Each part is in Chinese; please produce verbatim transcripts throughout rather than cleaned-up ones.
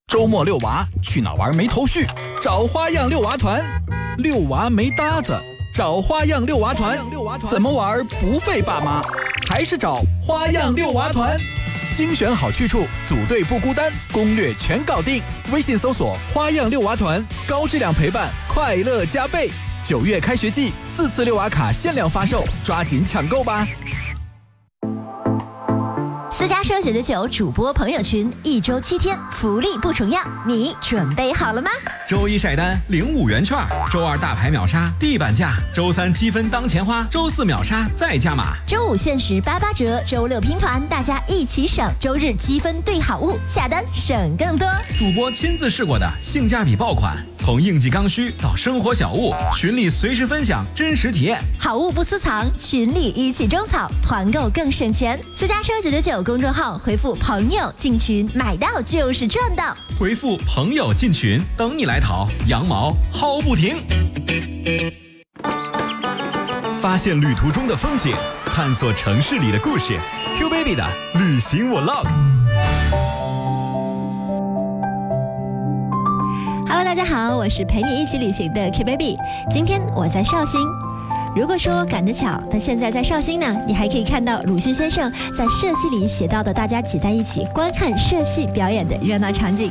周末遛娃去哪玩没头绪，找花样遛娃团。遛娃没搭子，找花样遛娃团。怎么玩不费爸妈，还是找花样遛娃团。精选好去处，组队不孤单，攻略全搞定。微信搜索花样遛娃团，高质量陪伴，快乐加倍。九月开学季，四次遛娃卡限量发售，抓紧抢购吧。 私家车九九九主播朋友群，一周七天，福利不重样，你准备好了吗？ 周一晒单领五元券，周二大牌秒杀地板价，周三积分当钱花，周四秒杀再加码， 周五限时八八折，周六拼团，大家一起省，周日积分兑好物，下单省更多。 主播亲自试过的性价比爆款，从应季刚需到生活小物，群里随时分享真实体验， 好物不私藏，群里一起种草，团购更省钱。私家车九九九公众号回复朋友进群，买到就是赚到。 回复朋友进群，等你来淘，羊毛薅不停。发现旅途中的风景，探索城市里的故事。Q Baby 的旅行 Vlog。Hello， 大家好，我是陪你一起旅行的 Q Baby。今天我在绍兴。如果说赶得巧，但现在在绍兴呢，你还可以看到鲁迅先生在社戏里写到的大家挤在一起观看社戏表演的热闹场景。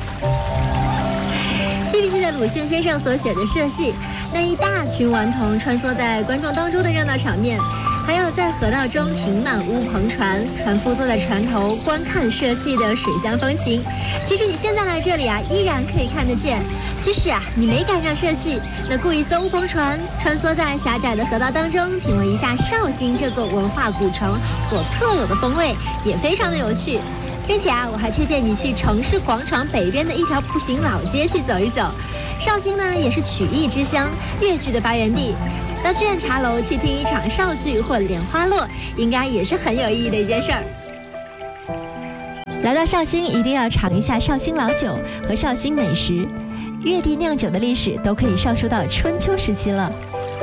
记不记得鲁迅先生所写的社戏，那一大群顽童穿梭在观众当中的热闹场面，还有在河道中停满乌篷船，船夫坐在船头观看社戏的水乡风情。其实你现在来这里啊，依然可以看得见。即使啊你没赶上社戏，那雇一艘乌篷船，穿梭在狭窄的河道当中，品味一下绍兴这座文化古城所特有的风味，也非常的有趣。并且啊，我还推荐你去城市广场北边的一条步行老街去走一走。绍兴呢，也是曲艺之乡，粤剧的发源地。到剧院茶楼去听一场绍剧或莲花落，应该也是很有意义的一件事儿。来到绍兴，一定要尝一下绍兴老酒和绍兴美食。粤地酿酒的历史都可以上溯到春秋时期了。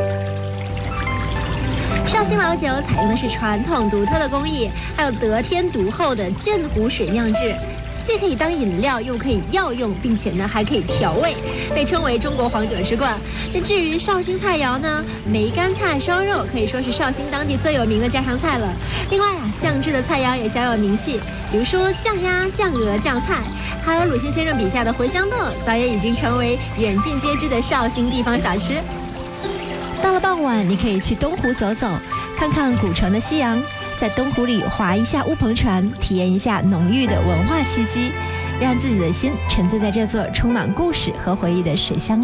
绍兴老酒采用的是传统独特的工艺，还有得天独厚的鉴湖水酿制，既可以当饮料，又可以药用，并且呢还可以调味，被称为中国黄酒之冠。那至于绍兴菜肴呢，梅干菜烧肉可以说是绍兴当地最有名的家常菜了。另外啊，酱制的菜肴也小有名气，比如说酱鸭、酱鹅、酱菜，还有鲁迅先生笔下的茴香豆，早也已经成为远近皆知的绍兴地方小吃。到了傍晚，你可以去东湖走走，看看古城的夕阳，在东湖里划一下乌篷船，体验一下浓郁的文化气息，让自己的心沉醉在这座充满故事和回忆的水乡里。